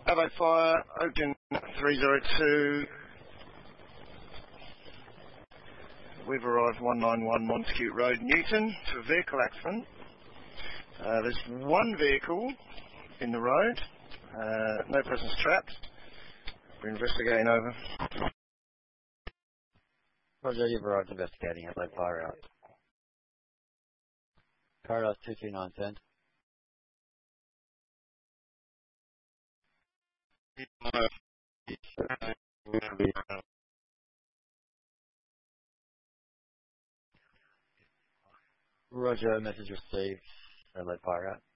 Avo Fire, Oakden 302. We've arrived 191 Montacute Road, Newton, to a vehicle accident. There's one vehicle in the road, no persons trapped. We're investigating, over. Roger, you've arrived investigating. Avo Fire out. Corridor 229, send. Roger, message received. Avo Fire out.